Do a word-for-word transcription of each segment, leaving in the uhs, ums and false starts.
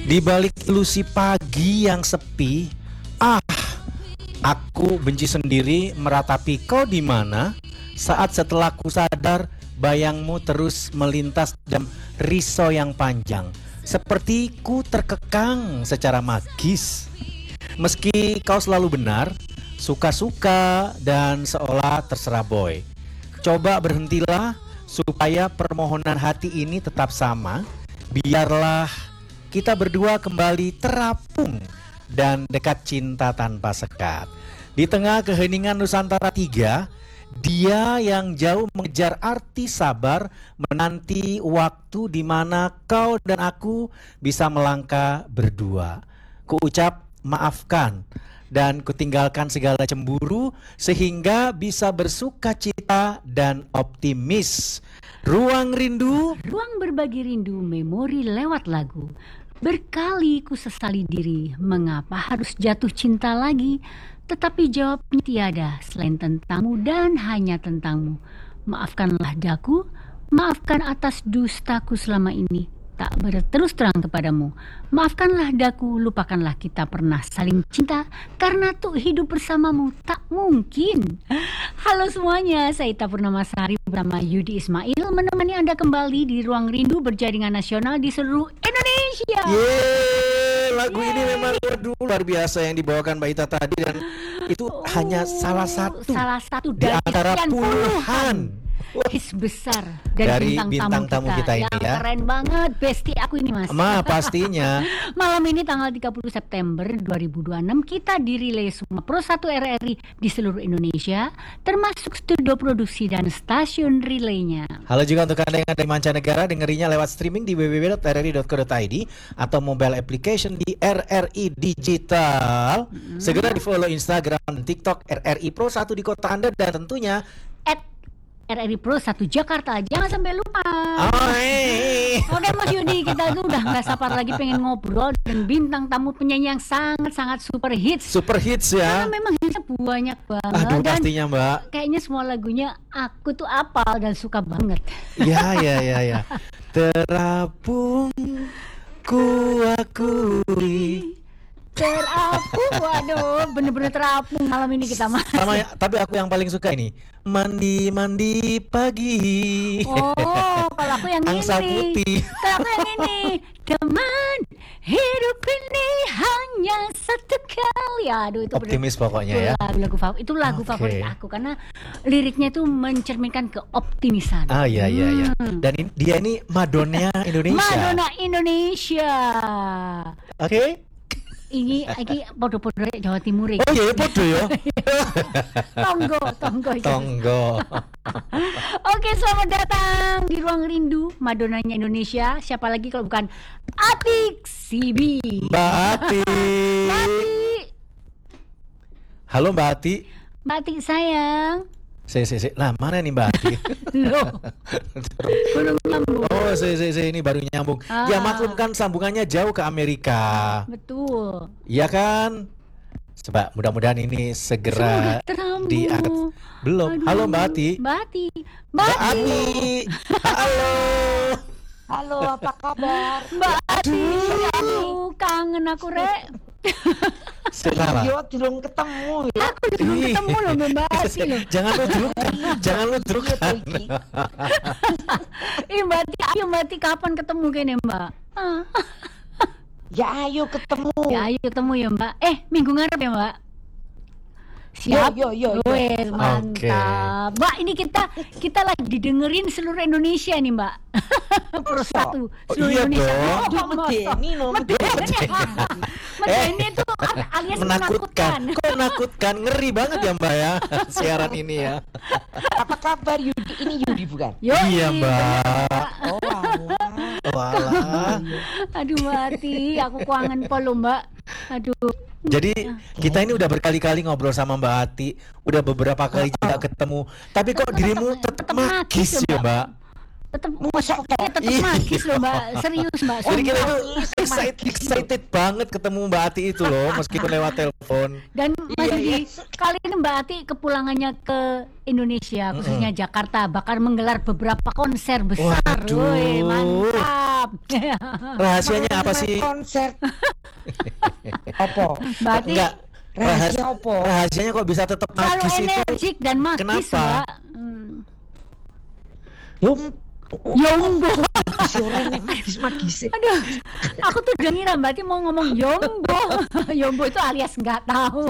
Di balik ilusi pagi yang sepi, ah, aku benci sendiri meratapi kau di mana saat setelah ku sadar bayangmu terus melintas dalam risau yang panjang. Seperti ku terkekang secara magis. Meski kau selalu benar, suka-suka dan seolah terserah boy. Coba berhentilah supaya permohonan hati ini tetap sama. Biarlah kita berdua kembali terapung dan dekat cinta tanpa sekat. Di tengah keheningan Nusantara tiga, dia yang jauh mengejar arti sabar menanti waktu di mana kau dan aku bisa melangkah berdua. Kuucap maafkan dan kutinggalkan segala cemburu sehingga bisa bersuka cita dan optimis. Ruang rindu, ruang berbagi rindu, memori lewat lagu. Berkali ku sesali diri, mengapa harus jatuh cinta lagi? Tetapi jawabnya tiada selain tentangmu dan hanya tentangmu. Maafkanlah daku, maafkan atas dustaku selama ini tak berterus terang kepadamu. Maafkanlah daku, lupakanlah kita pernah saling cinta, karena tuh hidup bersamamu tak mungkin. Halo semuanya, saya Ita Purnamasari bersama Yudi Ismail menemani Anda kembali di Ruang Rindu berjaringan nasional di seluruh Indonesia. Yeay, lagu Yeay. ini memang waduh, luar biasa yang dibawakan Mbak Ita tadi, dan itu Oh, hanya salah satu salah satu di dari antara sekian puluhan hits besar dari, dari bintang, bintang tamu tamu kita ini yang ya. keren banget, bestie aku ini mas. Ma, pastinya. Malam ini tanggal tiga puluh September dua ribu dua puluh enam kita dirilai semua Pro satu R R I di seluruh Indonesia, termasuk studio produksi dan stasiun relaynya. Halo juga untuk Anda yang ada di mancanegara, dengerinya lewat streaming di w w w dot r r i dot co dot i d atau mobile application di R R I Digital. Hmm. Segera di follow Instagram dan TikTok R R I Pro satu di kota Anda, dan tentunya at R R I Pro satu Jakarta. Jangan sampai lupa. Oh, hey. Oke Mas Yudi, kita tuh udah gak sabar lagi pengen ngobrol dengan bintang tamu penyanyi yang sangat-sangat super hits. Super hits ya. Karena memang hitsnya banyak banget. Aduh, dan pastinya Mbak. kayaknya semua lagunya aku tuh apal dan suka banget. Ya ya ya ya. Terapung ku akui. Terapung, waduh, bener-bener terapung malam ini kita mas. Sama ya, tapi aku yang paling suka ini mandi mandi pagi. Oh, kalau aku yang Angsa ini. putih. Kalau aku yang ini, teman hidup ini hanya satu kali. Aduh, itu Optimis bener, pokoknya itu ya. Lagu, lagu favorit, itu lagu Okay. favorit aku karena liriknya itu mencerminkan keoptimisan. Ah iya iya iya. Hmm. Dan ini, dia ini Madonna Indonesia. Madonna Indonesia. Oke. Ini ini podo-podo Jawa Timur iki. Oh iya podo ya. Tonggo, tonggo iki. Tonggo. Oke, selamat datang di Ruang Rindu Madonnanya Indonesia. Siapa lagi kalau bukan Atik Sibi. Mbak Ati. Mbak Ati. Halo Mbak Ati. Mbak Ati sayang. Si si si. Lah mana nih Mbak Ati? Loh. Belum nyambung. Oh, si si si ini baru nyambung. Ah. Ya maklum kan sambungannya jauh ke Amerika. Betul. Iya kan? Coba mudah-mudahan ini segera Sudah terambung. diangkat. Belum. Aduh. Halo Mbak Ati. Mbak Ati. Mbak Mbak Ati. Ati. Halo. Halo, apa kabar? Mbak Ati. Aduh, kangen aku rek. Salah. Yo, belum ketemu ya. Aku belum Ih. ketemu loh Mbak Ati loh. Jangan ludrukan, jangan ludrukan. Ih Mbak Ati, ayo Mbak Ati kapan ketemu kene Mbak? Ah. Ya ayo ketemu. Ya ayo ketemu ya Mbak. Eh minggu ngarep ya Mbak. Siap. Yo, yo, yo, yo. Wes, mantap. Mbak ini kita kita lagi didengerin seluruh Indonesia nih Mbak. Pro satu Oh, seluruh iya Indonesia. dong. Oh, Aduh, medeni no, Medeni. Medeni itu alias Menakutkan. menakutkan. Kok menakutkan? Ngeri banget ya Mbak ya siaran ini ya. Apa kabar Yudi? Ini Yudi bukan? Yoi, Iya, Mbak. Oh, alah. Walah. Aduh Mbak Ati, aku kangen polo Mbak. Aduh. Jadi kita ini udah berkali-kali ngobrol sama Mbak Ati, udah beberapa kali juga ketemu. Tapi kok dirimu tetap tetep magis magis ya ya, Mbak? Tetap Masa pokoknya tetap Iya. magis loh Mbak. Serius Mbak. Jadi kita sumpah. itu excited, excited banget ketemu Mbak Ati itu loh, meskipun lewat telepon. Dan Mas Iya, Yudi, iya. kali ini Mbak Ati kepulangannya ke Indonesia, khususnya Jakarta, bakal menggelar beberapa konser besar. Waduh. Woi, mantap. jawab. Rahasianya apa sih? Konser. Apa? Berarti Enggak. Rahasia Rahas- apa? rahasianya kok bisa tetap selalu magis itu? energik dan magis, Kenapa? Mbak. Hmm. Yum. Yombo. Suaranya magis-magis. Aduh, aku tuh udah ngira Mbak Ti mau ngomong Yombo. Yombo itu alias nggak tahu.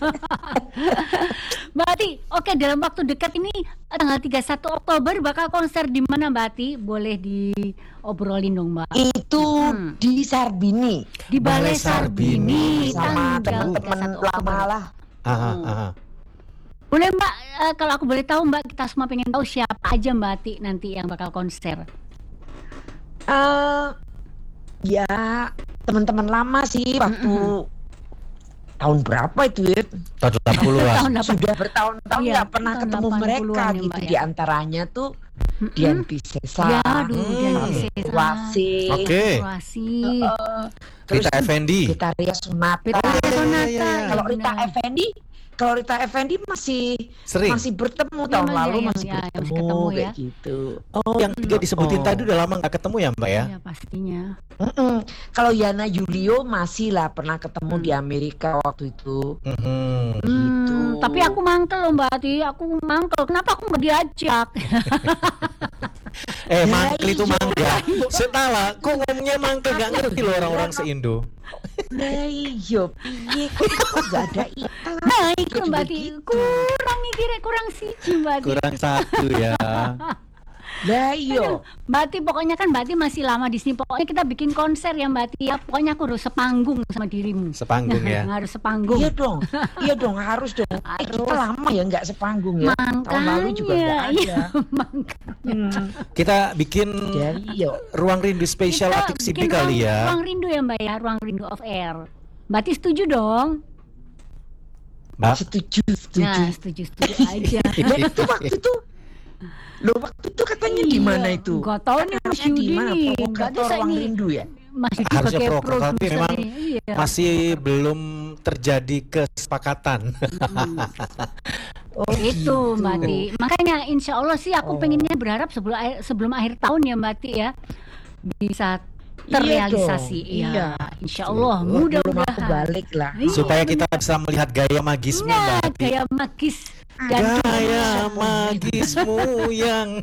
Mbak Ti, oke dalam waktu dekat ini tanggal tiga puluh satu Oktober bakal konser di mana Mbak Ti? Boleh diobrolin dong Mbak. Itu Hmm. di Sarbini Di Balai Balai Sarbini. Sarbini sama tanggal teman-teman tiga puluh satu lama Oktober. lah. Aha, aha. Boleh Mbak, eh, kalau aku boleh tahu Mbak, kita semua pengen tahu siapa aja Mbak Ti nanti yang bakal konser. Eh, ya teman-teman lama sih waktu tahun berapa itu ya? Tahun delapan puluhan. Tahun delapan- Sudah bertahun-tahun Iya, nggak pernah tahun ketemu delapan mereka puluhan ya, gitu. Mbak, ya. Di antaranya tuh Mm-mm. Dian Piscesa, Ya, aduh, Dian Hmm. Piscesa. Wasi, Oke. Situasi. terus Rita Effendi. Vitaria Sunata. Rita iya, Sonata. iya, iya. Kalau iya, Rita benar. Effendi, kalau Rita Effendi masih Sering. masih bertemu Iya, tahun Mas, lalu ya, masih ya, ya, bertemu, masih ketemu ya. kayak gitu. Oh, yang tiga disebutin Oh. tadi udah lama nggak ketemu ya Mbak ya? Iya pastinya. Mm-mm. Kalau Yana Julio masih lah pernah ketemu Hmm. di Amerika waktu itu. Mhm. Gitu. Hmm, tapi aku mangkel loh Mbak Ti, aku mangkel. Kenapa aku nggak diajak? Eh, Ya, mangkel itu iya. mangga. Setala, kok ngomongnya mangkel nggak ngerti loh orang-orang se-Indo. Lah iya, piye kok gak ada iklan. Nah, itu Kok Mbak juga Ti, gitu. kurang nih kira kurang siji Mbak Ti. Kurang satu ya. Lah iya. Mbak Ti, pokoknya kan Mbak Ti masih lama di sini. Pokoknya kita bikin konser ya Mbak Ti ya. Pokoknya aku harus sepanggung sama dirimu. Sepanggung ya. Harus sepanggung. Iya dong. Iya dong, harus dong. Eh, kita Harus. lama ya nggak sepanggung ya. Tahun lalu juga Makanya, nggak iya, ada. makanya. Hmm. Kita bikin Ya iya. ruang rindu spesial Kita Atik Sibi bikin kali ruang- ya. Ruang rindu ya Mbak ya, ruang rindu off air. Mbak Ti setuju dong? Mbak. Setuju, setuju. Nah, setuju setuju aja. Ya itu waktu itu. Loh waktu itu katanya di mana Iya, itu? nggak tahu nih, Mas Harusnya di Yudi mana? nih. Nggak Provokator bisa ruang ini. rindu ya? Masih Harusnya sebagai provokator, tapi produser memang nih. Iya. Masih belum terjadi kesepakatan. Oh, Itu gitu. Mbak Ti. Makanya insya Allah sih aku Oh. pengennya berharap sebelum akhir, sebelum akhir tahun ya Mbak Ti ya bisa Iya terrealisasi. dong, Iya, iya. insya Allah Belum aku mudah-mudahan. balik lah. Iya, Supaya kita bisa melihat gaya magismu Nah, Mbak Ati. gaya magis dan Gaya magismu yang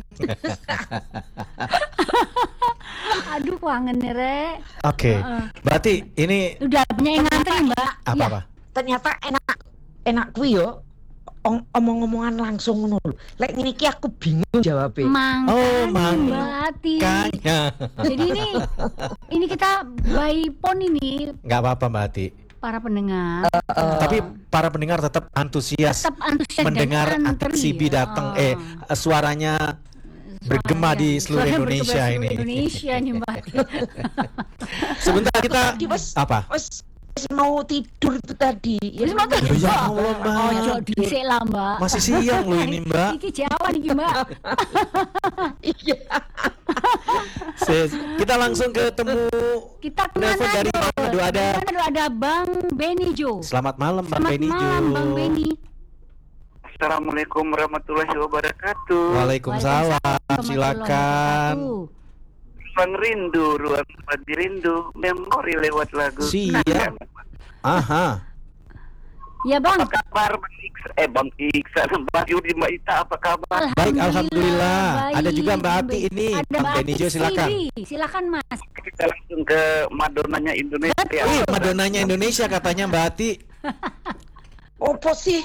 aduh kangen nih Re. Oke. Heeh. Berarti ini Udah banyak yang ngantri Mbak. apa-apa? Ternyata enak enak kuwi yo. Ong- omong-omongan langsung ngono lho. Lek ngene iki aku bingung jawabnya. Mangkanya Oh, mang- Mbak Ti. Kayaknya Jadi ini ini kita by phone ini nggak apa-apa Mbak Ati. para pendengar Tapi para pendengar tetap antusias tetap antusias mendengar dan Atik antri. Sibi datang. Oh. Eh, suaranya bergema di seluruh Suaranya Indonesia bergema ini. seluruh Indonesia nih Mbak Ti. Sebentar kita Tadi wes apa? wes wes mau tidur itu tadi. Wis mau tidur. Ya Allah, Mbak. Ojo dhisik lah Mbak. Masih siang loh ini Mbak. Iki Jawa nih Mbak. Iya. Se- Kita langsung ketemu. Kita ke Telepon dari Manado. Manado ada. Di Manado ada Bang Beni Jo. Selamat malam Bang Selamat Beni Jo. malam Bang Beni. Assalamualaikum warahmatullahi wabarakatuh. Waalaikumsalam. Waalaikumsalam Silakan. warahmatullahi Ruang rindu, ruang padi rindu, memori lewat lagu. Siap. Aha. Ya Bang. Apa kabar Bang Iksan? Eh Bang Iksan, Mbak Yudi, Mbak Ita, apa kabar? Baik, alhamdulillah. baik, Ada juga Mbak Bang Ati Beni. ini. Ada Bang Mbak Beni Ati Jo, silakan. Sibi. Silakan Mas. Kita langsung ke Madonanya Indonesia. Wih, Madonanya Indonesia katanya Mbak Ati. Opo sih?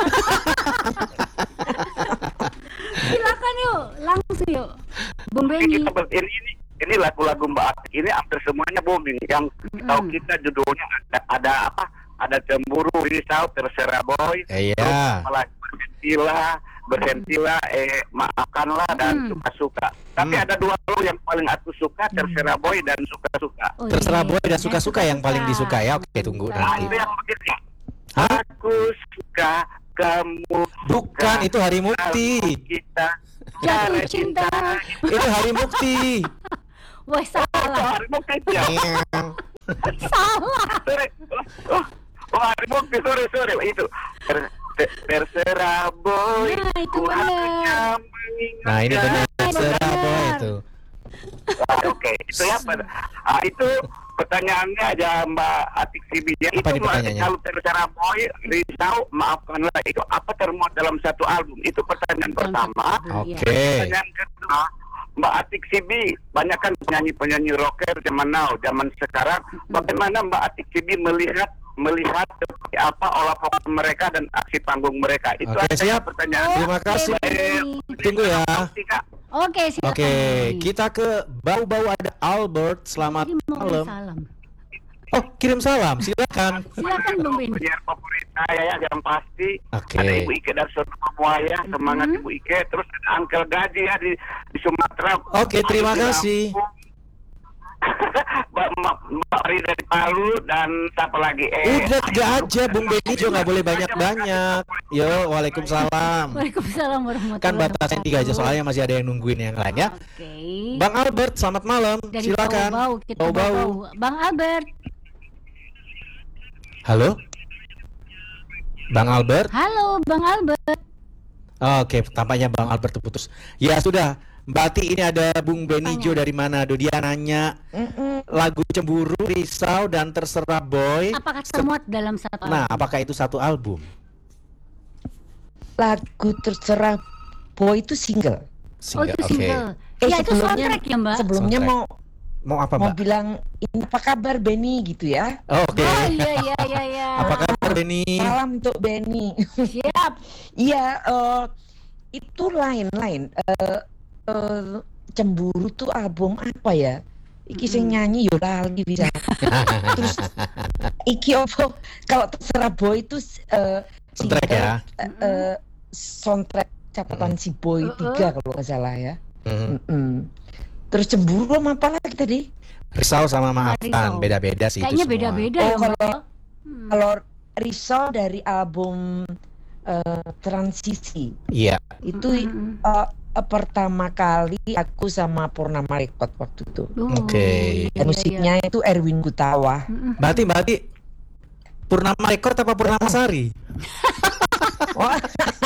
Silakan yuk, langsung yuk. Bang Ini, Beni. kita ber- ini, ini, ini lagu-lagu Mbak Ati ini hampir semuanya booming. Yang tahu kita judulnya ada, ada apa? Ada cemburu, risau, terserah boy. Eh, Terus Iya. malah berhentilah, berhentilah, eh maafkanlah dan Hmm. suka-suka. Tapi Hmm. ada dua lagu yang paling aku suka, terserah boy dan suka-suka. Oh, Terserah iya. boy dan Ya, suka-suka yang paling disuka ya. Oke, tunggu Suka. Nah, nanti. itu yang begini. Hah? Aku suka, kamu Bukan, suka, itu Hari Mukti. kalau kita Jatuh cara cinta. Itu Hari Mukti. Wah salah. Hari Mukti ya. Salah. Sorry. Oh, oh, Hari Mukti, sorry, sorry. Itu. Ter- ter- terserah boy. Nah, itu ku benar. hanya mengingat Nah, ini benar. Benar. Terserah boy itu. Ah, Oke, itu ya. Pada- ah, itu pertanyaannya aja Mbak Atik Sibiya. Apa Itu nih pertanyaannya? kalau tercara boy, risau, maafkanlah itu apa termuat dalam satu album? Itu pertanyaan Dalam pertama. satu album, Oke. iya. Pertanyaan kedua, Mbak Atik Sibi, banyak kan penyanyi-penyanyi rocker zaman now, zaman sekarang. Bagaimana Mbak Atik Sibi melihat melihat seperti apa olah pokok mereka dan aksi panggung mereka? Itu Oke, aja siap. pertanyaan. Terima kasih. Benny. Tunggu ya. Kak. Oke, silakan. Oke, Benny. kita ke bau-bau ada Albert. Selamat Tadi mau malam. salam. Oh, kirim salam. Silakan. Silakan Bung Benny. Penyiar favorit saya ya yang pasti. Oke. Ada Ibu Ike dari Surabaya, semangat Mhm. Ibu Ike. Terus ada Uncle Gaji ya di, di Sumatera. Oke, terima Di kasih. Lampung. Mbak Mbak Mbak Ri dari Palu dan siapa lagi? Eh, Udah tiga aja, Bung Benny juga nggak boleh banyak-banyak. Yo, waalaikumsalam. Waalaikumsalam warahmatullahi Kan batasin tiga aja, soalnya masih ada yang nungguin yang lain ya. Oke. Bang Albert, selamat malam. Dari Silakan. bau-bau kita Bau-bau. bau. Bang Albert. Halo, Bang Albert. Halo, Bang Albert. Oke, tampaknya Bang Albert terputus. Ya sudah, Mbak Ati, ini ada Bung Benijo Tanya. dari Manado. Dia nanya Mm-mm. lagu Cemburu, Risau, dan Terserah Boy. Apakah termuat dalam satu Nah, album? apakah itu satu album? Lagu Terserah Boy itu single. Oh, itu Oke. single. Eh, Ya, itu sebelumnya- soundtrack ya, Mbak? Sebelumnya Soundtrack. mau Mau apa, mau Mbak? bilang ini apa kabar Benny gitu ya. Oh, Oke. Oh, iya, iya, iya, iya. Apa kabar Beni? Salam untuk Benny. Siap. Iya, eh, itu lain-lain. Eh, eh, Cemburu tuh album apa ya? Iki sing nyanyi yo lali bisa. Terus iki opo? Kalau Terserah Boy itu eh, Soundtrack single, ya? eh, eh, soundtrack catatan si Boy Uh-uh. tiga kalau nggak salah ya. Mhm. Mm-mm. Terus Cemburu sama apa lagi tadi? Risau sama Maafkan, Risau. beda-beda sih itu Kayaknya semua. beda-beda Oh, ya, Mbak. kalau- Hmm. Kalau Risau dari album eh, Transisi Iya. itu Mm-mm. eh, eh, pertama kali aku sama Purnama Record waktu itu. Oh, Oke. iya, Dan iya, musiknya itu Erwin Gutawa. iya. Mm-mm. Mbak Ati, Mbak Ati, Purnama Record apa Purnama Sari? Wah.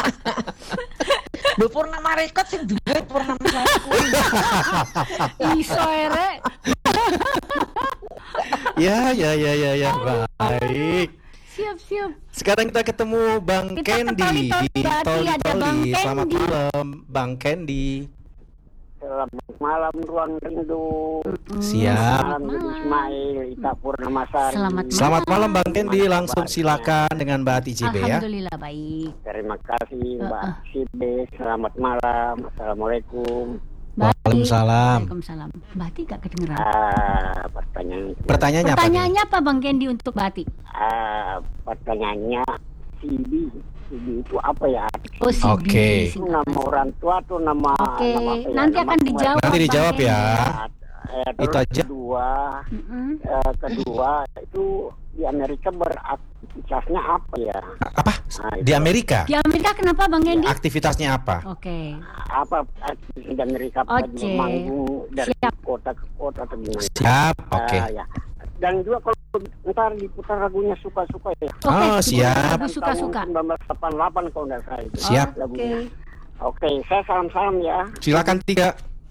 Lho Purnama Record sing duwe Purnama Sari kuwi. Iso ere. Ya, ya, ya, ya, ya. Baik. Siap, siap. Sekarang kita ketemu Bang Kita ke Candy Toli-Toli, di berarti Toli ada Bang Toli. Selamat Candy. malam, Bang Candy. Selamat malam Ruang Rindu. Siap. Malam Ibu Ismail, Ita Purnamasari. Selamat malam. Selamat malam Bang Candy. Gimana Langsung kabarnya? silakan dengan Mbak Ati C B ya. Alhamdulillah baik. Terima kasih Mbak Uh-uh. Sibe. Selamat malam. Assalamualaikum. Baik. Waalaikumsalam. Waalaikumsalam. Bati gak kedengeran. Ah, pertanyaan Pertanyaannya apa? nih? Pertanyaannya apa Bang Candy untuk Bati? ah, pertanyaannya C D. C D itu apa ya? Oh, si Oke. Bibi, Itu nama orang tua atau nama Oke, nama apa ya? nanti Nama akan keluarga. dijawab. Nanti Bang dijawab Candy. ya. Eh, Itu terus aja. kedua, Mm-mm. eh, kedua itu di Amerika beraktivitasnya apa ya? Apa? Nah, Di itu. Amerika? Di Amerika kenapa Bang Candy? Aktivitasnya apa? Oke. Apa aktivitas di Amerika Oke. manggung dari Siap. kota ke kota atau gimana? Siap. Oke. Ah, ya. Dan juga kalau ntar diputar lagunya suka-suka ya. Oke, Oh, siap. lagu suka-suka. Tahun seribu sembilan ratus delapan puluh delapan kalau nggak salah itu. Siap. Oke. Lagunya. Oke, saya salam-salam ya. Silakan tiga.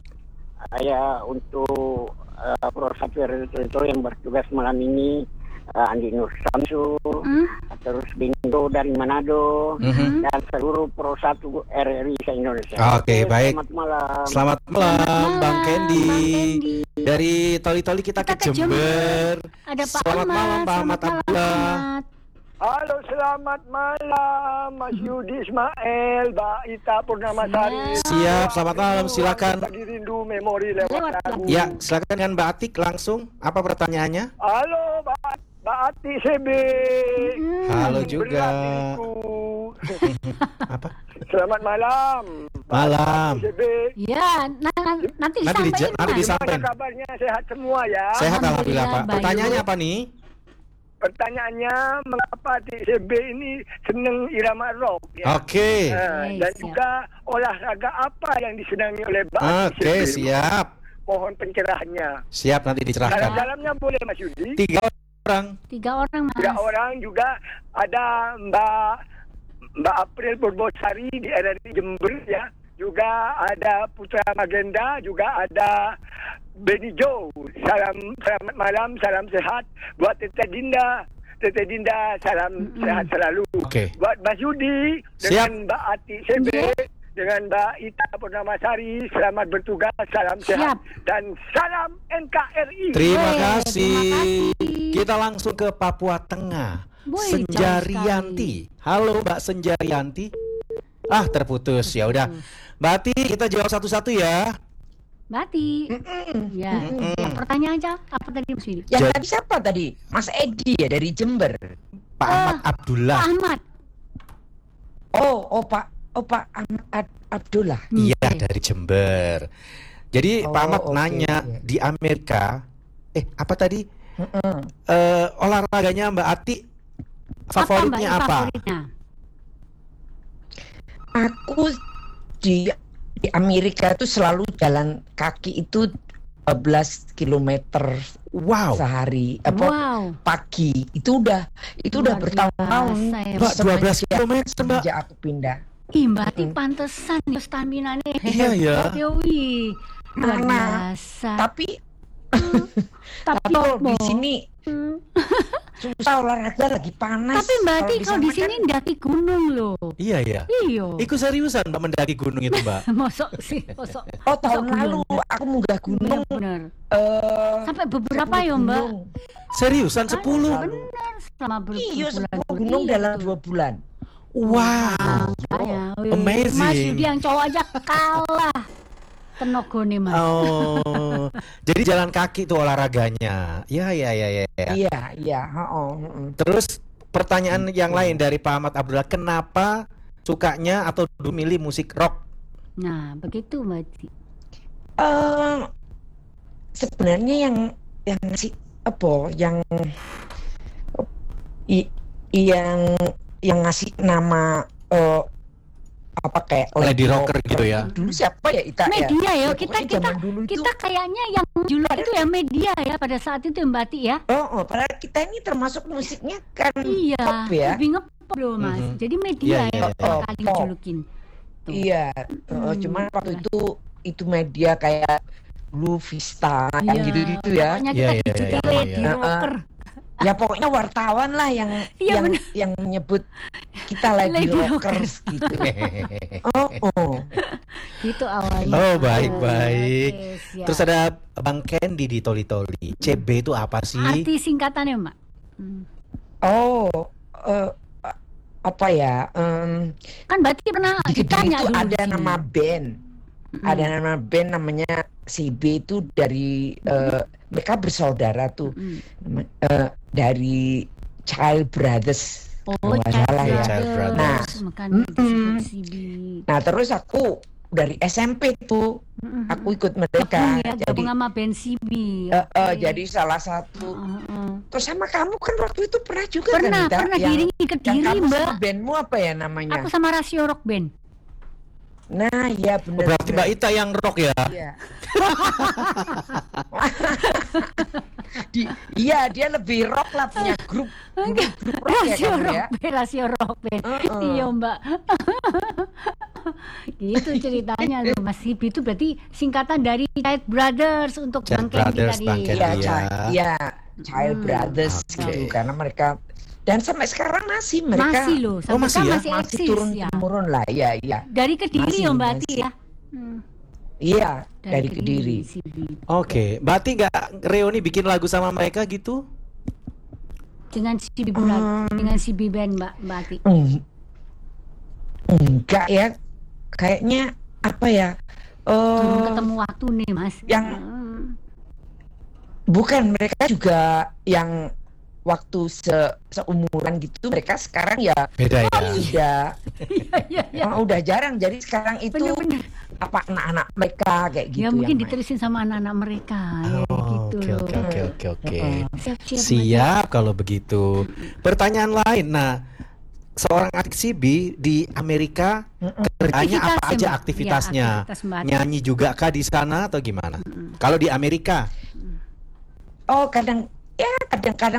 Saya untuk uh, Pro Satu itu yang bertugas malam ini uh, Andi Nur Samsu, Hmm? terus Bingo dari Manado, Mhm. dan seluruh Pro Satu R R I se-Indonesia. Oke, baik. Selamat malam. Selamat malam, Selamat Bang malam, Candy. Bang Candy. Dari Toli-Toli kita, Kita ke ke Jember. Ada Pak Selamat Ahmad. malam, Pak Ahmad Selamat malam, Abdullah. Ahmad. Halo, selamat malam Mas Yudi Ismail, Mbak Ita Purnamasari. Siap, selamat malam. Silakan. Lagi rindu memori lewat Lewat lagu. Ya, silakan dengan Mbak Atik langsung. Apa pertanyaannya? Halo, Mbak, Mbak Ati C B. Hmm. Halo juga. Berat diriku. Apa? Selamat malam. Mbak Malam. Ati C B. Ya, nah, nanti Nanti disampaikan. dija- nanti Mas. disampaikan. Gimana kabarnya? Sehat semua ya. Sehat alhamdulillah, Alhamdulillah, Pak. Bayu. Pertanyaannya apa nih? Pertanyaannya, mengapa Ati C B ini seneng irama rock ya? Oke. Eh, Oke, dan siap. juga olahraga apa yang disenangi oleh Mbak Ati C B? Oke, siap. Mohon pencerahannya. Siap, nanti dicerahkan. Dalam-dalamnya boleh Mas Yudi. Tiga orang. Tiga orang, Mas. Tiga orang juga ada Mbak Mbak April Purbosari di R R I Jember ya, juga ada Putra Magenda, juga ada Benny Joe. Salam, selamat malam, salam sehat buat Tete Dinda. Tete Dinda, salam Mm-mm. sehat selalu. Oke. Buat Mas Yudi dengan Mbak Ati Sebe, dengan Mbak Ita Purnamasari, selamat bertugas, salam sehat Siap. dan salam N K R I. Terima Weh, kasih. terima kasih. Kita langsung ke Papua Tengah. Boy, Senjarianti. Halo Mbak Senjarianti. Ah, terputus. Ya udah. Mbak Ati, kita jawab satu-satu ya. Bati. Ya, yang pertanyaan aja apa tadi Mas Yudi? Yang Jadi- tadi siapa tadi? Mas Edi ya dari Jember. Pak Ahmad Pak Abdullah. Ahmad. Oh, oh Pak, oh Pak Ahmad Ad- Abdullah. Iya, Oke. dari Jember. Jadi Oh, Pak Ahmad oke, nanya iya. di Amerika, eh apa tadi? Mm-mm. Eh, olahraganya Mbak Ati favoritnya Mbak, apa? Favoritnya? Aku di di Amerika itu selalu jalan kaki itu dua belas kilometer Wow. sehari. Apa Wow. pagi. Itu udah itu udah Luar bertahun-tahun. biasa ya, Mbak, dua belas Semenjak- kilometer, Mbak. Sejak aku pindah. Ih, Mbak Ati Mm-mm. pantesan ya stamina nih. Iya, ya. Wih, luar Mana? biasa. Tapi Tapi tapi kalau di apa? sini Hmm. susah olahraga lagi panas. Tapi Mbak Ati kalau di sana sini kan- mendaki gunung loh. Iya ya. Iyo. Ikut seriusan Mbak mendaki gunung itu Mbak. Mosok sih, mosok. Oh tahun Masa lalu gunung? aku munggah gunung Bener. eh Sampai beberapa sepuluh ya Mbak. gunung. Seriusan sepuluh. Bener. Selama ber- Iya sepuluh berbulan-bulan. gunung Iya, dalam betul. dua bulan. Wow. Makanya, wih, Amazing. Mas Yudi yang cowok aja kalah tenaga nih Mas. Oh. Jadi jalan kaki tuh olahraganya. Ya ya ya ya. ya. Iya iya. Oh, Terus pertanyaan yang lain dari Pak Ahmad Abdullah, kenapa sukanya atau dulu milih musik rock? Nah, begitu Mbak Ati. Eh, sebenarnya yang yang ngasih apa yang i- yang yang ngasih nama eh, apa kayak Lady Rocker gitu ya. dulu siapa ya Ita ya? Media ya, Ya, kita pokoknya kita zaman dulu itu- kita kayaknya yang dulu itu ya media ya pada saat itu Mbak Ati ya. Oh, oh, padahal kita ini termasuk musiknya kan Iya, pop ya. lebih ngepop loh Mas. Mhm. Jadi media Iya, ya iya, yang iya. pertama kali Pop. dijulukin. Tuh. Iya, eh, Hmm, cuman waktu itulah. itu itu media kayak Blue Vista yang Iya, gitu-gitu ya. Pokoknya Iya, kita iya, dijulukin iya, Lady iya. Rocker. Ya pokoknya wartawan lah yang Iya, yang benar. yang menyebut kita Lady, Lady Rockers gitu. Oh, oh. Gitu awalnya. Oh, baik, Oh, baik. oke, siap. Terus ada Bang Candy di Toli Toli. C B itu apa sih? Arti singkatannya Mbak. Hmm. Oh, eh, apa ya? em, Kan berarti pernah di Kediri ditanya itu dulu ada di sini. nama band. Mm-mm. Ada nama band namanya C B itu dari eh, mereka bersaudara tuh. Mm. Nama- eh, dari Child Brothers. Oh, Kalau nggak Child salah ya. Child Brothers. Brothers. Makanya disebut Mm-mm. C B. Nah, terus aku dari S M P tuh Mm-mm. aku ikut mereka. Gabung ya, Jadi gabung sama band C B. eh, eh, Oke. jadi salah satu. Heeh. Terus sama kamu kan waktu itu pernah juga Pernah, kan Ita? pernah yang, diiringi ke yang Kediri kamu Mbak. sama bandmu apa ya namanya? Aku sama Rasio Rock Band. Nah, iya Oh, benar. berarti Mbak Ita yang rock ya? Iya. Di, iya, dia lebih rock lah punya grup grup, grup rock ya Rasio kamu Rock ya. Band, Rasio Rock Band. Heeh. Iya Mbak. Gitu ceritanya tuh Mas C B itu berarti singkatan dari Child Brothers untuk Child Bang Candy Brothers, tadi. Bang Candy. Iya, Iya. Child, iya, Child Hmm, Brothers oke. gitu karena mereka dan sampai sekarang masih mereka Masih loh, sampai masih sekarang ya? masih masih eksis turun ya. temurun lah, iya iya. Dari Kediri Masih, ya Mbak Ati masih. ya. Hmm, Iya, dari Kediri. C B. Oke, Mbak Ati nggak reuni bikin lagu sama mereka gitu? Dengan C B Band, Hmm. dengan C B Band Mbak Mbak Ati. Eng- Enggak ya. Kayaknya apa ya? Belum Eh ketemu waktu nih Mas. yang- Hmm. bukan mereka juga yang waktu se seumuran gitu mereka sekarang ya Beda ya? udah Iya iya iya. oh, udah jarang jadi sekarang itu Bener-bener. apa anak-anak mereka kayak gitu Ya mungkin yang main. diterusin sama anak-anak mereka ya, Oh, gitu oke loh. oke oke oke oke. Siap-siap. Mas. Siap kalau begitu. Pertanyaan lain. Nah, seorang adik C B di Amerika kerjanya apa Aktivitasnya, aja Mbak. aktivitasnya? Ya, aktivitas Mbak Ati. Nyanyi juga kah di sana atau gimana? Kalau di Amerika? Oh kadang ya kadang-kadang